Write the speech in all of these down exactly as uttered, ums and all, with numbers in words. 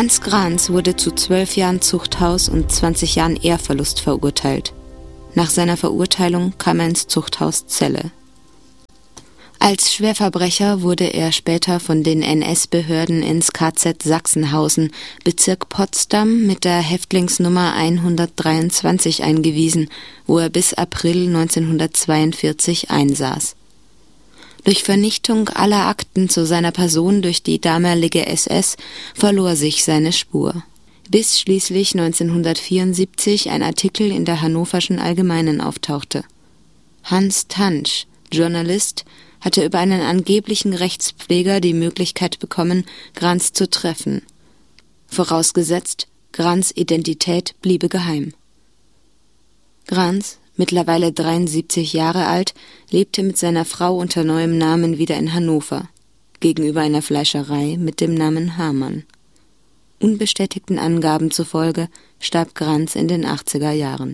Hans Grans wurde zu zwölf Jahren Zuchthaus und zwanzig Jahren Ehrverlust verurteilt. Nach seiner Verurteilung kam er ins Zuchthaus Celle. Als Schwerverbrecher wurde er später von den N S-Behörden ins K Z Sachsenhausen, Bezirk Potsdam, mit der Häftlingsnummer hundertdreiundzwanzig eingewiesen, wo er bis April neunzehnhundertzweiundvierzig einsaß. Durch Vernichtung aller Akten zu seiner Person durch die damalige S S verlor sich seine Spur, bis schließlich neunzehnhundertvierundsiebzig ein Artikel in der Hannoverschen Allgemeinen auftauchte. Hans Tantsch, Journalist, hatte über einen angeblichen Rechtspfleger die Möglichkeit bekommen, Grans zu treffen. Vorausgesetzt, Grans Identität bliebe geheim. Grans, mittlerweile dreiundsiebzig Jahre alt, lebte mit seiner Frau unter neuem Namen wieder in Hannover, gegenüber einer Fleischerei mit dem Namen Hamann. Unbestätigten Angaben zufolge starb Grans in den achtziger Jahren.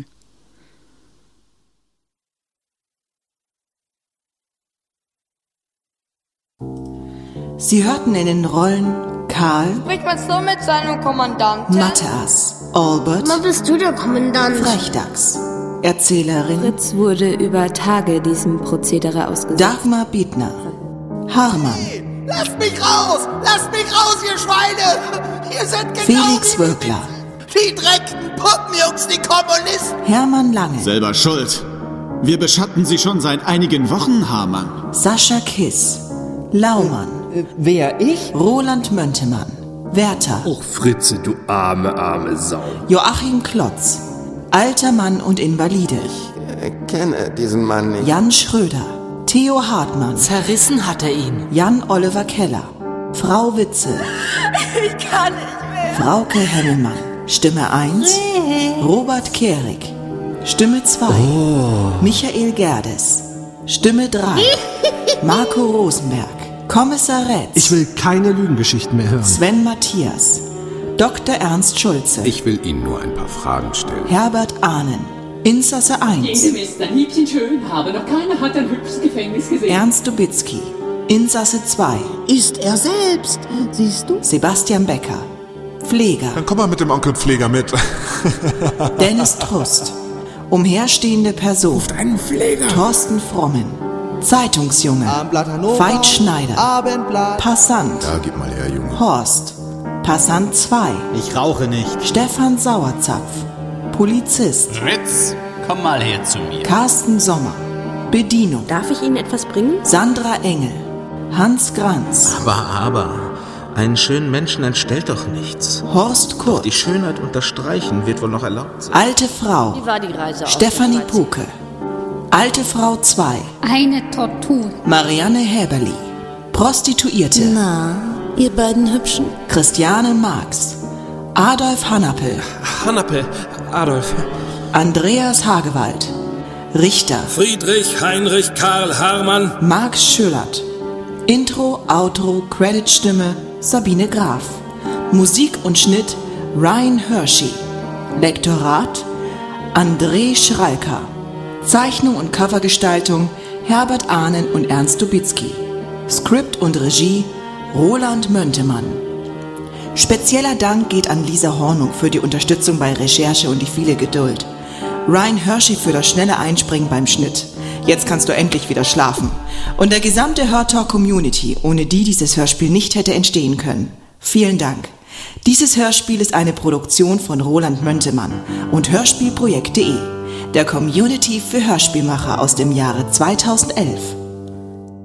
Sie hörten in den Rollen Karl, Spricht man so mit seinem Kommandanten? Matthias, Albert, Wann bist du der Kommandant? Frechdachs, Erzählerin Fritz wurde über Tage diesem Prozedere ausgesetzt. Dagmar Biedner, Harman, Lasst mich raus! Lasst mich raus, ihr Schweine! Ihr seid genau Felix wie Wölkler, die dreckten Puppenjungs, die Kommunisten! Hermann Lange, Selber schuld. Wir beschatten Sie schon seit einigen Wochen, Hamann. Sascha Kiss, Laumann, Äh, wer, ich? Roland Möntemann, Werther, Och, Fritze, du arme, arme Sau. Joachim Klotz, alter Mann und Invalide, Ich kenne diesen Mann nicht. Jan Schröder, Theo Hartmann, Zerrissen hat er ihn. Jan Oliver Keller, Frau Witzel, Ich kann nicht mehr. Frauke Hemmelmann, Stimme eins, Robert Kehrig, Stimme zwei, Michael Gerdes, Stimme drei, Marco Rosenberg, Kommissar Retz, Ich will keine Lügengeschichten mehr hören. Sven Matthias, Doktor Ernst Schulze, Ich will Ihnen nur ein paar Fragen stellen. Herbert Ahnen, Insasse eins, Jedem ist ein Liebchen schön, aber noch keiner hat ein hübsches Gefängnis gesehen. Ernst Dubitzky, Insasse zwei, Ist er selbst, siehst du? Sebastian Becker, Pfleger, Dann komm mal mit dem Onkel Pfleger mit. Dennis Trust, umherstehende Person, Ruft einen Pfleger. Thorsten Frommen, Zeitungsjunge, Abendblatt Hannover. Veit Schneider, Abendblatt. Passant, Ja, gib mal her, Junge. Horst, Passant zwei, Ich rauche nicht. Stefan Sauerzapf, Polizist, Fritz, komm mal her zu mir. Carsten Sommer, Bedienung, Darf ich Ihnen etwas bringen? Sandra Engel, Hans Granz, Aber, aber, einen schönen Menschen entstellt doch nichts. Horst Kurt, Die Schönheit unterstreichen wird wohl noch erlaubt sein. alte Frau, Wie war die Reise aus Stefanie der Schweiz? Puke, alte Frau zwei, Eine Tortur. Marianne Häberli, Prostituierte, Na, ihr beiden Hübschen? Christiane Marx, Adolf Hanapel, Hannappe, Adolf. Andreas Hagewald, Richter, Friedrich Heinrich Karl Harmann. Max Schüllert, Intro, Outro, Creditstimme Sabine Graf, Musik und Schnitt Ryan Hershey, Lektorat André Schralker, Zeichnung und Covergestaltung Herbert Ahnen und Ernst Dubitzky, Skript und Regie Roland Möntemann. Spezieller Dank geht an Lisa Hornung für die Unterstützung bei Recherche und die viele Geduld. Ryan Hershey für das schnelle Einspringen beim Schnitt. Jetzt kannst du endlich wieder schlafen. Und der gesamte Hörtalk-Community, ohne die dieses Hörspiel nicht hätte entstehen können. Vielen Dank. Dieses Hörspiel ist eine Produktion von Roland Möntemann und hörspielprojekt punkt de, der Community für Hörspielmacher aus dem Jahre zweitausendelf.